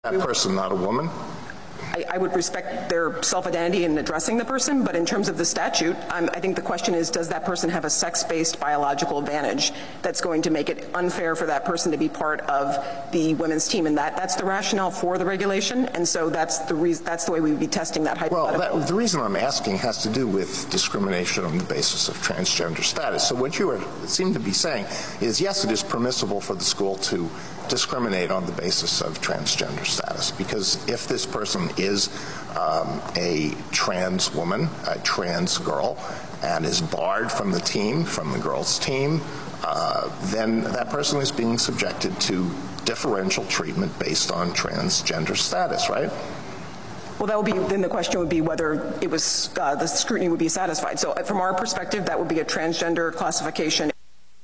That person, not a woman? I would respect their self-identity in addressing the person, but in terms of the statute, I think the question is, does that person have a sex-based biological advantage that's going to make it unfair for that person to be part of the women's team? And that's the rationale for the regulation, and so that's the way we would be testing that hypothetical. Well, the reason I'm asking has to do with discrimination on the basis of transgender status. So what you seem to be saying is, yes, it is permissible for the school to discriminate on the basis of transgender status, because if this person is a trans woman, a trans girl, and is barred from the team, from the girls' team, then that person is being subjected to differential treatment based on transgender status, right? Well, that would be, then the question would be whether it was, the scrutiny would be satisfied. So from our perspective, that would be a transgender classification.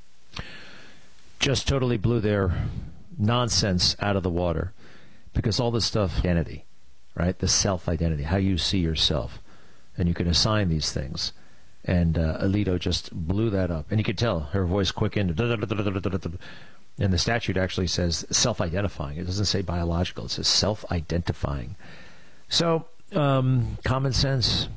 Just totally blew their nonsense out of the water, because all this stuff, identity, right? The self-identity, how you see yourself, and you can assign these things. And Alito just blew that up, and you could tell her voice quickened. And the statute actually says self-identifying. It doesn't say biological. It says self-identifying. So common sense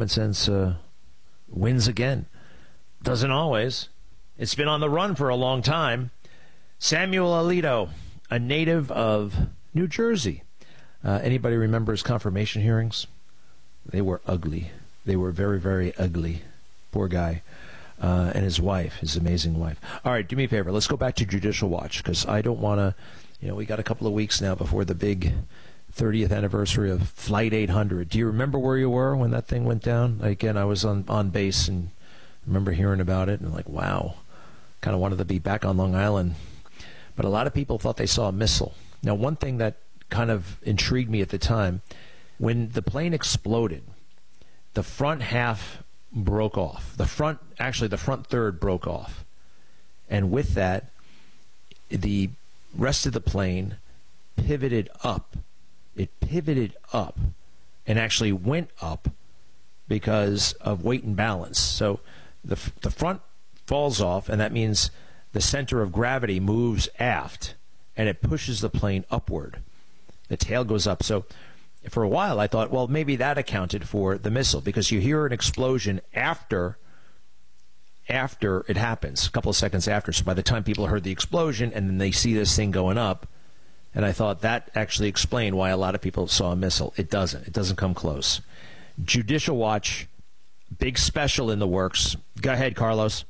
wins again. Doesn't always. It's been on the run for a long time. Samuel Alito, a native of New Jersey. Anybody remember his confirmation hearings? They were ugly. They were very, very ugly. Poor guy. And his wife, his amazing wife. All right, do me a favor. Let's go back to Judicial Watch, because I don't want to, we got a couple of weeks now before the big 30th anniversary of Flight 800. Do you remember where you were when that thing went down? Again, I was on base and remember hearing about it and like, wow, kind of wanted to be back on Long Island. But a lot of people thought they saw a missile. Now, one thing that kind of intrigued me at the time, when the plane exploded, the front half broke off. The front third broke off. And with that, the rest of the plane pivoted up. It pivoted up and actually went up because of weight and balance. So the front falls off, and that means the center of gravity moves aft, and it pushes the plane upward. The tail goes up. So for a while I thought, well, maybe that accounted for the missile, because you hear an explosion after it happens, a couple of seconds after. So by the time people heard the explosion and then they see this thing going up, and I thought that actually explained why a lot of people saw a missile. It doesn't. It doesn't come close. Judicial Watch, big special in the works. Go ahead, Carlos.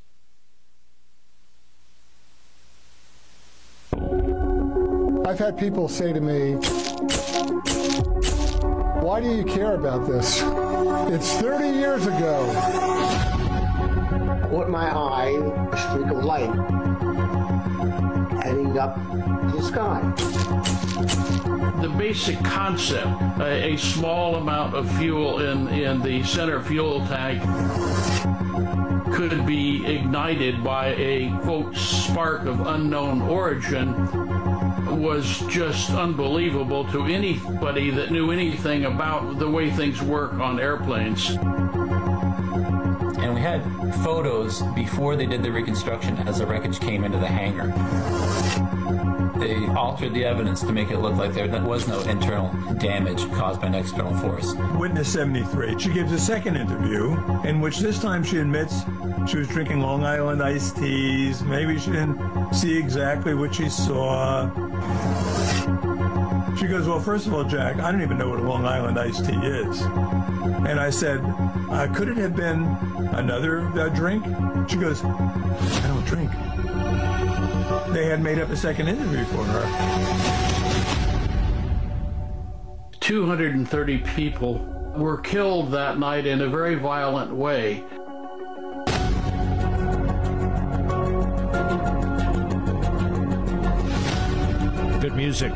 I've had people say to me, why do you care about this? It's 30 years ago. Caught my eye, a streak of light heading up to the sky. The basic concept, a small amount of fuel in the center fuel tank could be ignited by a, quote, spark of unknown origin, was just unbelievable to anybody that knew anything about the way things work on airplanes. And we had photos before they did the reconstruction as the wreckage came into the hangar. They altered the evidence to make it look like there was no internal damage caused by an external force. Witness 73, she gives a second interview in which this time she admits she was drinking Long Island iced teas. Maybe she didn't see exactly what she saw. She goes, well, first of all, Jack, I don't even know what a Long Island iced tea is. And I said, could it have been another drink? She goes, I don't drink. They had made up a second interview for her. 230 people were killed that night in a very violent way. Good music.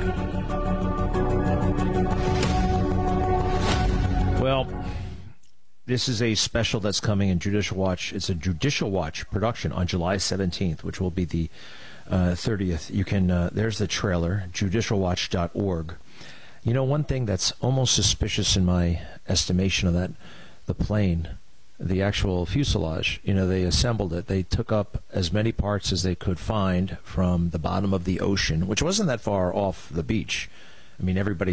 Well, this is a special that's coming in Judicial Watch. It's a Judicial Watch production on July 17th, which will be the 30th. You can, there's the trailer, judicialwatch.org. You know, one thing that's almost suspicious in my estimation of that, the plane, the actual fuselage, they assembled it. They took up as many parts as they could find from the bottom of the ocean, which wasn't that far off the beach. I mean, everybody